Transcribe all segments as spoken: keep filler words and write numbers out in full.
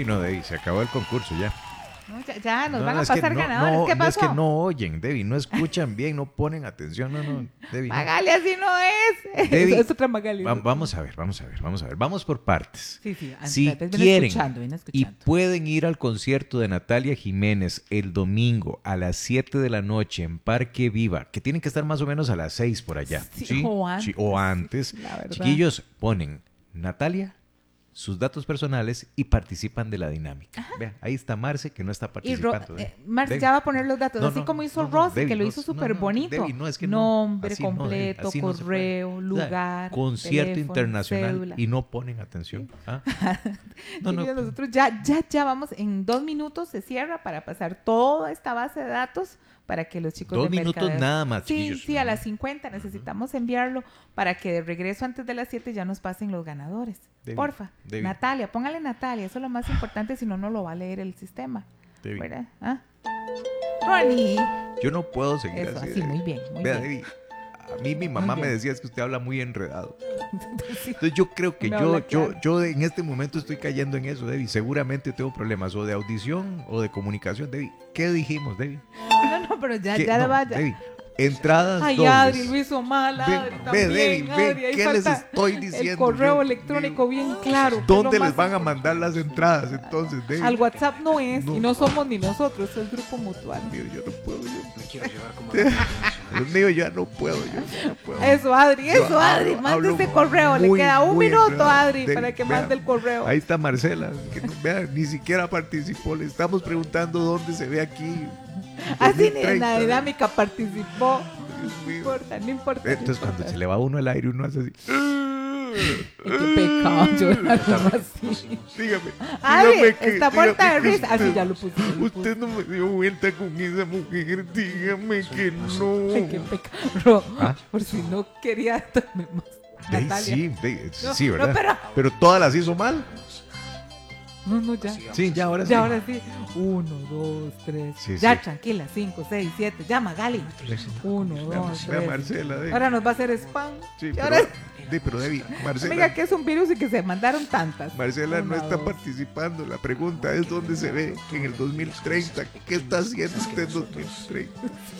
Sí, no, Debbie, se acabó el concurso ya. No, ya, ya, nos No, van no, a es que pasar no, ganadores. no, ¿Qué no, pasó? es que no oyen, Debbie, no escuchan bien, no ponen atención, no, no, Debbie. No. Magali, así no es. Debbie, es otra Magali. Va- vamos a ver, vamos a ver, vamos a ver. Vamos por partes. Sí, sí, Si antes, ven quieren escuchando, ven y escuchando. pueden ir al concierto de Natalia Jiménez el domingo a las siete de la noche en Parque Viva, que tienen que estar más o menos a las seis por allá. Sí, o antes, Sí, o antes. sí, la verdad. Chiquillos, ponen Natalia, sus datos personales y participan de la dinámica. Vean, ahí está Marce, que no está Y Ro- participando. eh, Marce ya va a poner los datos, No, así no, como hizo no, no, Rosy, Debbie, que lo no, hizo no, súper no, bonito. Debbie, no, es que no, Nombre así no, Debbie, completo, así no se puede. correo, O sea, lugar, concierto teléfono, internacional cédula. y no ponen atención. ¿Ah? No, no. Chiquillos, nosotros ya, ya, ya vamos, en dos minutos se cierra para pasar toda esta base de datos para que los chicos Dos de minutos mercadeo- nada más, Sí, chiquillos. sí, a las cincuenta necesitamos enviarlo para que de regreso antes de las siete ya nos pasen los ganadores. Debbie, Porfa, Debbie. Natalia, póngale Natalia, eso es lo más importante, si no, no lo va a leer el sistema. Debbie. ¿Verdad? ¿Ah? Ronnie. Yo no puedo seguir Eso, así. así, Debbie. muy bien, muy Vea, bien. Debbie, a mí mi mamá Muy me bien. decía es que usted habla muy enredado. Sí. Entonces yo creo que Me yo, habla yo, claro. yo de- en este momento estoy cayendo en eso, Debbie. Seguramente tengo problemas o de audición o de comunicación, Debbie. ¿Qué dijimos, Debbie? No, no, pero ya, ¿Qué? ya No, vaya. Debbie, entradas Ay, dobles. Adri, lo hizo mal, Ve- Adri, ve, también, Debbie, ve, Adri, ahí ¿qué les falta estoy el diciendo correo yo? electrónico bien claro. que es ¿Dónde lo les más van a mandar las entradas entonces, Debbie? Al WhatsApp no es, No. y no somos ni nosotros, es el grupo mutual. Dios mío, yo no puedo, yo. Dios mío, ya no puedo, yo ya no puedo. Eso, Adri, Yo eso, Adri, hablo- mande hablo ese correo, le muy, queda un muy minuto, enredado. Adri, De- para que vea, mande el correo. Ahí está Marcela, que no, vea, ni siquiera participó. Le estamos preguntando dónde se ve aquí. Así ni dos mil en la treinta. dinámica participó. Dios No mío. importa, no importa. no Entonces, cuando importa. se le va a uno el aire, uno hace así. Ay, qué pecado, yo algo así. Dígame. Adri, dígame que- está muerta de dígame que risa. Así usted- ya lo puse. ya lo puse. Usted no me dio vuelta con esa mujer. Dígame que no. Ay, qué pecado. ¿Ah? Por si no quería darme más. Ey, Natalia. sí, ey, No, sí, no, ¿verdad? pero- pero... todas las hizo mal. No, no, ya. Sí, ya ahora sí. Ya, ahora sí. Uno, dos, tres. Sí, ya, sí. tranquila. Cinco, seis, siete. Ya, Magali. Uno, Vea, dos, vea tres. Marcela. de- Ahora nos va a hacer spam. Sí, Y pero, ahora, de- pero Debbie, Marcela, amiga, que es un virus y que se mandaron tantas. Marcela no Una, está dos. participando. La pregunta es dónde se ve en el dos mil treinta. ¿Qué está haciendo usted en dos mil treinta?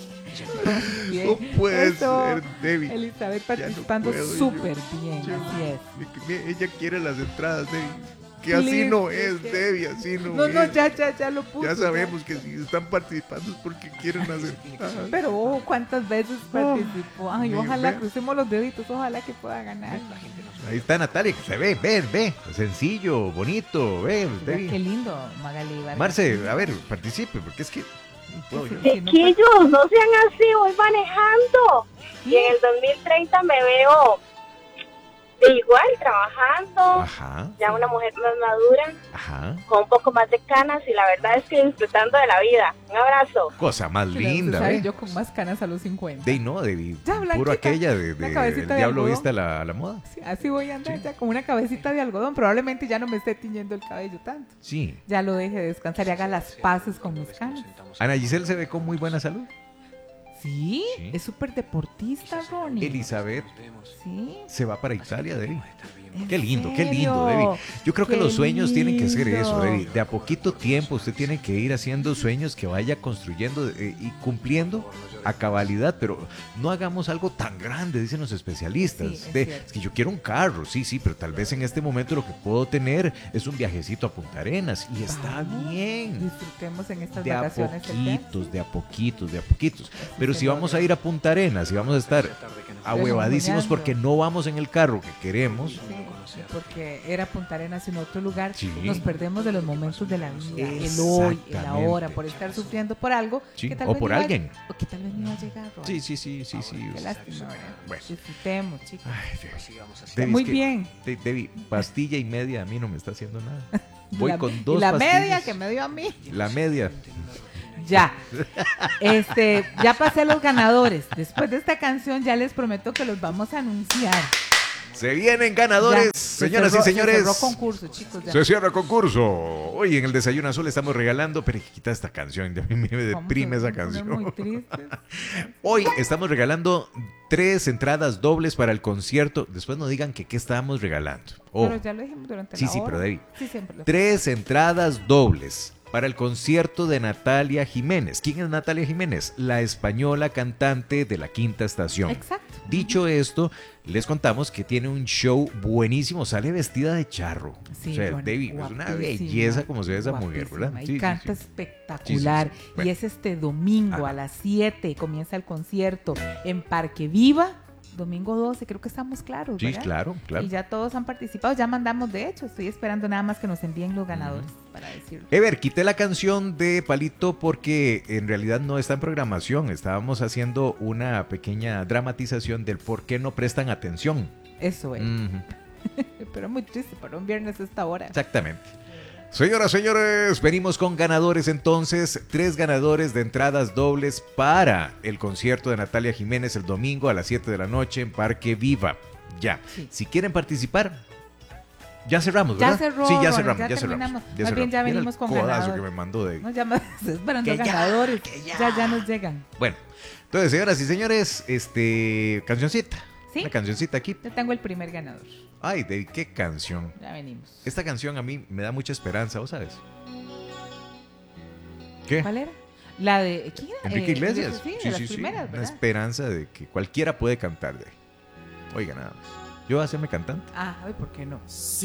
Bien. No puede Eso, ser, Debbie. Elizabeth Ya no participando puedo, súper yo- bien. yo- Así es. Mire, Ella quiere las entradas, Debbie. Que así Please, no please, es, que- Debbie, así no, No, no, es. ya, ya, ya lo puse. Ya sabemos que si están participando es porque quieren las entradas. Pero ojo, cuántas veces participó. Ay, Dios, ojalá, vea. crucemos los deditos, ojalá que pueda ganar. Ahí está Natalia, que se ve, ve, ve. Sencillo, bonito, ve, Mira, qué Debbie. lindo, Magali Vargas. Marce, a ver, participe, porque es que no puedo yo. Sí, no Chiquillos, no sean así, voy manejando. Y en el dos mil treinta me veo de igual, trabajando, Ajá, ya una mujer más madura, ajá. con un poco más de canas y la verdad es que disfrutando de la vida. Un abrazo. Cosa más Mira, linda, usted sabe, ¿eh? yo con más canas a los cincuenta. De no, de Ya, puro blanquita, aquella de, una de cabecita el de diablo algodón. viste a la, a la moda. Sí, así voy a andar Sí. ya, con una cabecita de algodón. Probablemente ya no me esté tiñendo el cabello tanto. Sí. Ya lo deje descansar y haga las paces con mis canas. Ana Giselle se ve con muy buena salud. Sí, Sí. es súper deportista, Ronnie. Elizabeth Sí. se va para Italia, Debbie. ¿En Qué lindo, qué lindo, serio? Debbie. Yo creo que Qué los sueños tienen que ser eso, lindo. Debbie. De a poquito tiempo usted tiene que ir haciendo sueños que vaya construyendo eh, y cumpliendo a cabalidad, pero no hagamos algo tan grande, dicen los especialistas. Sí, es de, cierto. es que yo quiero un carro, sí, sí, pero tal vez en este momento lo que puedo tener es un viajecito a Punta Arenas y está Vamos, bien. Disfrutemos en estas De a vacaciones. eternas. poquitos, de a poquitos, de a poquitos. Pero si se vamos a logra. ir a Punta Arenas y vamos a estar ahuevadísimos Remojoneando. porque no vamos en el carro que queremos, Sí, porque era Punta Arenas en otro lugar. Sí. Nos perdemos de los momentos de la vida, el hoy, el Exactamente. ahora, por estar sufriendo por algo Sí, que tal o vez por no iba- alguien. o que tal vez no iba a llegar, Ronnie. sí, sí, sí, sí, sí. Qué lástima, ¿verdad? Bueno. Disfrutemos, chicos. Ay, Debbie, Muy es que- bien. De- Debbie, pastilla y media a mí no me está haciendo nada. Voy La- con dos y la pastillas. media que me dio a mí. La media. Ya. Este, ya pasé los ganadores. Después de esta canción ya les prometo que los vamos a anunciar. Se vienen ganadores, Ya, se señoras cerró- y señores. Se cerró concurso, chicos. Ya. Se cierra concurso. Hoy en el Desayuno Azul estamos regalando, pero quita esta canción, a mí me Vamos deprime a esa poner canción. muy tristes. Hoy estamos regalando tres entradas dobles para el concierto. Después no digan que qué estábamos regalando. Oh, Pero ya lo dijimos durante sí, la sí, hora. pero David. Sí, siempre lo Tres entradas dobles para el concierto de Natalia Jiménez. ¿Quién es Natalia Jiménez? La española cantante de La Quinta Estación. Exacto. Dicho esto, les contamos que tiene un show buenísimo. Sale vestida de charro. Sí, o sea, bueno, David, es una guapísima, belleza como se ve esa mujer, guapísima. ¿verdad? Y Sí, sí, canta sí. espectacular. Sí, sí, sí. Bueno. Y es este domingo Ajá. a las siete. Comienza el concierto en Parque Viva. Domingo doce, creo que estamos claros, Sí, ¿verdad? claro, claro. Y ya todos han participado, ya mandamos de hecho. Estoy esperando nada más que nos envíen los ganadores para decirlo. Ever, quité la canción de Palito porque en realidad no está en programación. Estábamos haciendo una pequeña dramatización del por qué no prestan atención. Eso es. Ujú. Pero muy triste para un viernes a esta hora. Exactamente. Señoras, señores, venimos con ganadores entonces, tres ganadores de entradas dobles para el concierto de Natalia Jiménez el domingo a las siete de la noche en Parque Viva. Ya, Sí. si quieren participar, ya cerramos, Ya ¿verdad? cerró, sí, ya Ronald, cerramos, ya ya, cerramos. terminamos. Ya Más bien cerramos. ya Mira venimos el con codazo ganador. que me mandó de... No, ya me estoy esperando Que ya, ganadores. que ya. ya. ya, nos llegan. Bueno, entonces, señoras y señores, este, cancioncita. ¿Sí? Una cancioncita aquí. Ya tengo el primer ganador. Ay, David, qué canción. Ya venimos. Esta canción a mí me da mucha esperanza, ¿vos sabes? ¿Qué? ¿Cuál era? La de ¿quién era? Enrique Eh, Iglesias. Sí, de las primeras, Una ¿verdad? esperanza de que cualquiera puede cantar de ahí. Oiga, nada más. Yo voy a hacerme cantante. Ah, ay, ¿por qué no?